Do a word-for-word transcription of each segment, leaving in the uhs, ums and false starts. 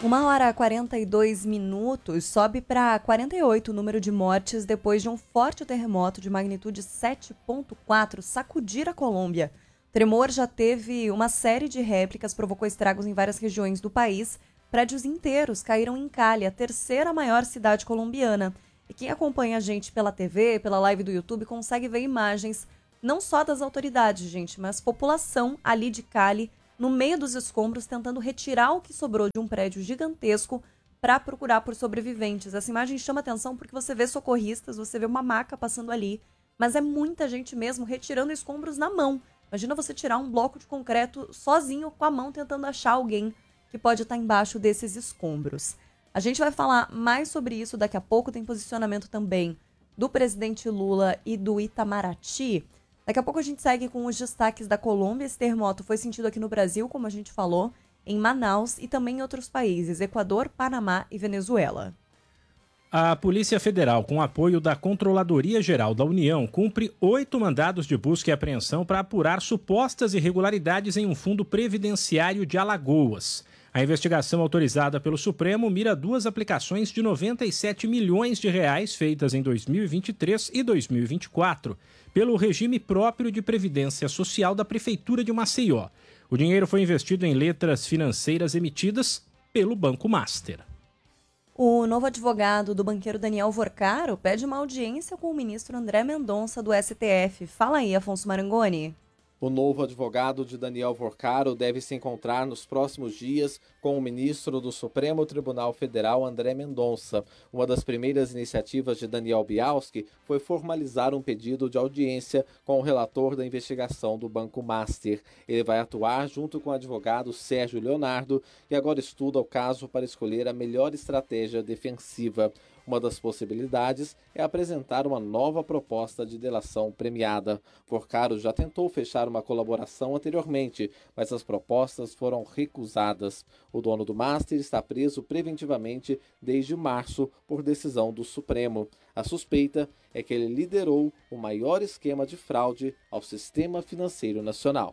Uma hora e quarenta e dois minutos, sobe para quarenta e oito o número de mortes depois de um forte terremoto de magnitude sete ponto quatro sacudir a Colômbia. O tremor já teve uma série de réplicas, provocou estragos em várias regiões do país. Prédios inteiros caíram em Cali, a terceira maior cidade colombiana. E quem acompanha a gente pela T V, pela live do YouTube, consegue ver imagens não só das autoridades, gente, mas população ali de Cali, no meio dos escombros, tentando retirar o que sobrou de um prédio gigantesco para procurar por sobreviventes. Essa imagem chama atenção porque você vê socorristas, você vê uma maca passando ali, mas é muita gente mesmo retirando escombros na mão. Imagina você tirar um bloco de concreto sozinho com a mão tentando achar alguém que pode estar embaixo desses escombros. A gente vai falar mais sobre isso daqui a pouco, tem posicionamento também do presidente Lula e do Itamaraty. Daqui a pouco a gente segue com os destaques da Colômbia. Esse terremoto foi sentido aqui no Brasil, como a gente falou, em Manaus e também em outros países, Equador, Panamá e Venezuela. A Polícia Federal, com apoio da Controladoria Geral da União, cumpre oito mandados de busca e apreensão para apurar supostas irregularidades em um fundo previdenciário de Alagoas. A investigação autorizada pelo Supremo mira duas aplicações de noventa e sete milhões de reais feitas em dois mil e vinte e três e dois mil e vinte e quatro pelo regime próprio de previdência social da Prefeitura de Maceió. O dinheiro foi investido em letras financeiras emitidas pelo Banco Master. O novo advogado do banqueiro Daniel Vorcaro pede uma audiência com o ministro André Mendonça do S T F. Fala aí, Afonso Marangoni. O novo advogado de Daniel Vorcaro deve se encontrar nos próximos dias com o ministro do Supremo Tribunal Federal, André Mendonça. Uma das primeiras iniciativas de Daniel Bialski foi formalizar um pedido de audiência com o relator da investigação do Banco Master. Ele vai atuar junto com o advogado Sérgio Leonardo e agora estuda o caso para escolher a melhor estratégia defensiva. Uma das possibilidades é apresentar uma nova proposta de delação premiada. Vorcaro já tentou fechar uma colaboração anteriormente, mas as propostas foram recusadas. O dono do Master está preso preventivamente desde março por decisão do Supremo. A suspeita é que ele liderou o maior esquema de fraude ao sistema financeiro nacional.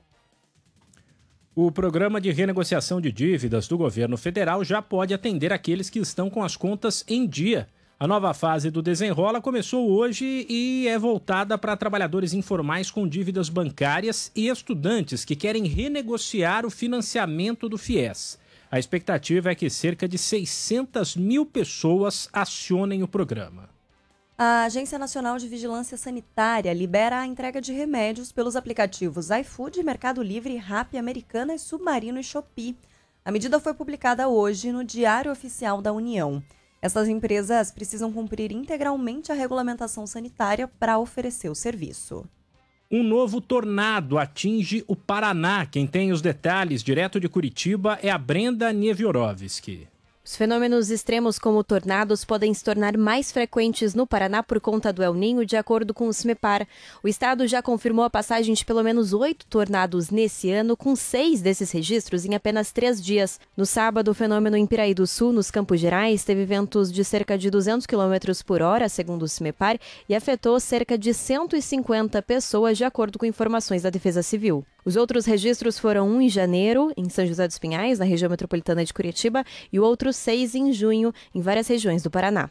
O programa de renegociação de dívidas do governo federal já pode atender aqueles que estão com as contas em dia. A nova fase do Desenrola começou hoje e é voltada para trabalhadores informais com dívidas bancárias e estudantes que querem renegociar o financiamento do FIES. A expectativa é que cerca de seiscentas mil pessoas acionem o programa. A Agência Nacional de Vigilância Sanitária libera a entrega de remédios pelos aplicativos iFood, Mercado Livre, Rappi, Americanas, Submarino e Shopee. A medida foi publicada hoje no Diário Oficial da União. Essas empresas precisam cumprir integralmente a regulamentação sanitária para oferecer o serviço. Um novo tornado atinge o Paraná. Quem tem os detalhes direto de Curitiba é a Brenda Nieviorovski. Os fenômenos extremos como tornados podem se tornar mais frequentes no Paraná por conta do El Niño, de acordo com o CIMEPAR. O estado já confirmou a passagem de pelo menos oito tornados nesse ano, com seis desses registros em apenas três dias. No sábado, o fenômeno em Piraí do Sul, nos Campos Gerais, teve ventos de cerca de duzentos quilômetros por hora, segundo o CIMEPAR, e afetou cerca de cento e cinquenta pessoas, de acordo com informações da Defesa Civil. Os outros registros foram um em janeiro, em São José dos Pinhais, na região metropolitana de Curitiba, e o outro seis em junho, em várias regiões do Paraná.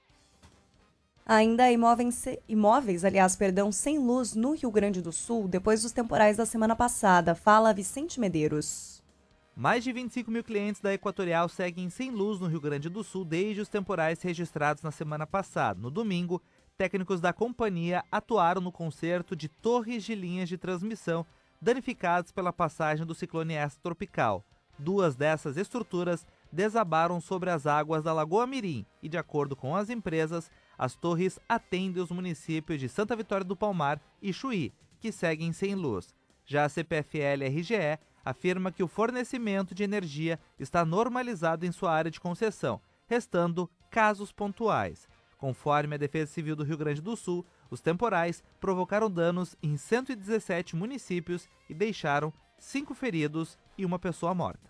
Ainda imóveis, imóveis, aliás, perdão, sem luz no Rio Grande do Sul, depois dos temporais da semana passada. Fala Vicente Medeiros. Mais de vinte e cinco mil clientes da Equatorial seguem sem luz no Rio Grande do Sul desde os temporais registrados na semana passada. No domingo, técnicos da companhia atuaram no conserto de torres de linhas de transmissão danificadas pela passagem do ciclone extratropical. Duas dessas estruturas desabaram sobre as águas da Lagoa Mirim e, de acordo com as empresas, as torres atendem os municípios de Santa Vitória do Palmar e Chuí, que seguem sem luz. Já a C P F L R G E afirma que o fornecimento de energia está normalizado em sua área de concessão, restando casos pontuais. Conforme a Defesa Civil do Rio Grande do Sul, os temporais provocaram danos em cento e dezessete municípios e deixaram cinco feridos e uma pessoa morta.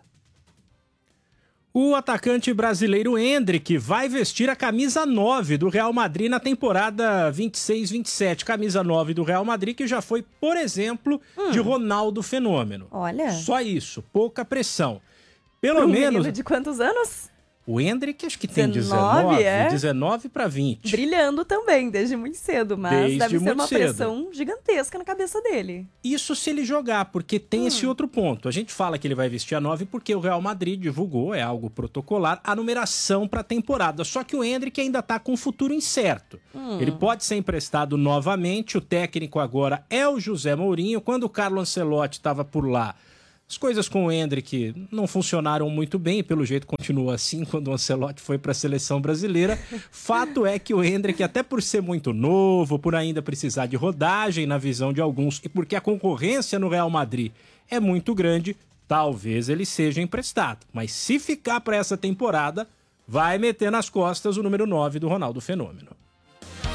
O atacante brasileiro Endrick vai vestir a camisa nove do Real Madrid na temporada vinte e seis vinte e sete. Camisa nove do Real Madrid que já foi, por exemplo, hum. de Ronaldo Fenômeno. Olha. Só isso, pouca pressão. Pelo um menos... menino de quantos anos? O Endrick acho que tem dezenove, dezenove, é? dezenove para vinte. Brilhando também, desde muito cedo, mas Desde deve ser muito uma cedo. pressão gigantesca na cabeça dele. Isso se ele jogar, porque tem Hum. esse outro ponto. A gente fala que ele vai vestir a nove porque o Real Madrid divulgou, é algo protocolar, a numeração para a temporada. Só que o Endrick ainda está com um futuro incerto. Hum. Ele pode ser emprestado novamente, o técnico agora é o José Mourinho. Quando o Carlo Ancelotti estava por lá, as coisas com o Endrick não funcionaram muito bem, e pelo jeito continua assim quando o Ancelotti foi para a seleção brasileira. Fato é que o Endrick, até por ser muito novo, por ainda precisar de rodagem na visão de alguns, e porque a concorrência no Real Madrid é muito grande, talvez ele seja emprestado. Mas se ficar para essa temporada, vai meter nas costas o número nove do Ronaldo Fenômeno.